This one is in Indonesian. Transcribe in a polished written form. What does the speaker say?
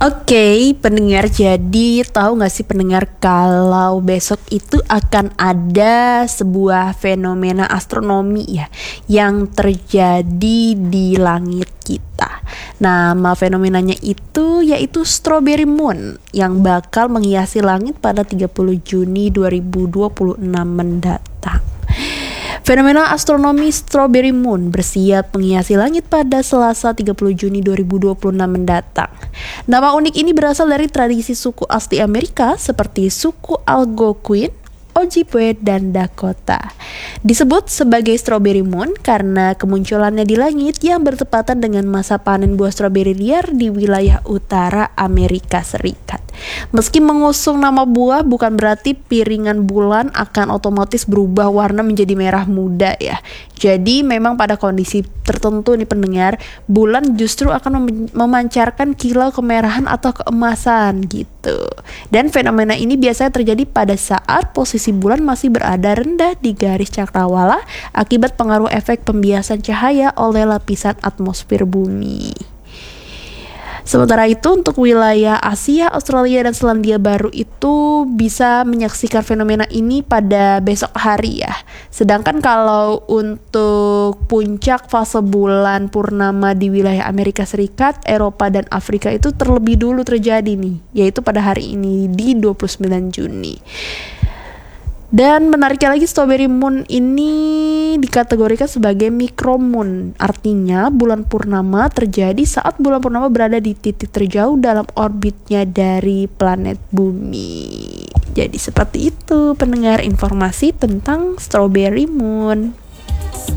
Oke, pendengar, jadi tahu nggak sih pendengar kalau besok itu akan ada sebuah fenomena astronomi ya yang terjadi di langit kita. Nama fenomenanya itu yaitu Strawberry Moon yang bakal menghiasi langit pada 30 Juni 2026 mendatang. Fenomena astronomi Strawberry Moon bersiap menghiasi langit pada Selasa 30 Juni 2026 mendatang. Nama unik ini berasal dari tradisi suku asli Amerika seperti suku Algonquin, Ojibwe, dan Dakota. Disebut sebagai Strawberry Moon karena kemunculannya di langit yang bertepatan dengan masa panen buah stroberi liar di wilayah utara Amerika Serikat. Meski mengusung nama buah, bukan berarti piringan bulan akan otomatis berubah warna menjadi merah muda ya. Jadi memang pada kondisi tertentu nih pendengar, bulan justru akan memancarkan kilau kemerahan atau keemasan gitu. Dan fenomena ini biasanya terjadi pada saat posisi bulan masih berada rendah di garis cakrawala akibat pengaruh efek pembiasan cahaya oleh lapisan atmosfer bumi. Sementara itu untuk wilayah Asia, Australia, dan Selandia Baru itu bisa menyaksikan fenomena ini pada besok hari ya. Sedangkan kalau untuk puncak fase bulan purnama di wilayah Amerika Serikat, Eropa, dan Afrika itu terlebih dulu terjadi nih, yaitu pada hari ini di 29 Juni. Dan menariknya lagi, Strawberry Moon ini dikategorikan sebagai micromoon. Artinya bulan purnama terjadi saat bulan purnama berada di titik terjauh dalam orbitnya dari planet bumi. Jadi seperti itu pendengar informasi tentang Strawberry Moon.